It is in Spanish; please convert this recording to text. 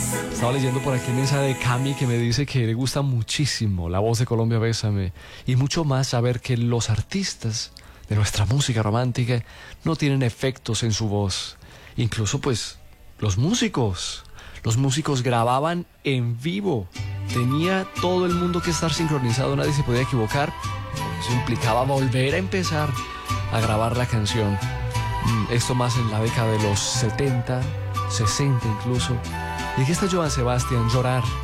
Estaba leyendo por aquí un mensaje de Cami que me dice que le gusta muchísimo la voz de Colombia Bésame y mucho más saber que los artistas de nuestra música romántica no tienen efectos en su voz. Incluso pues los músicos grababan en vivo. Tenía todo el mundo que estar sincronizado, nadie se podía equivocar. Eso implicaba volver a empezar a grabar la canción. Esto más en la década de los 70, 60 incluso. Y aquí está Joan Sebastián, Llorar.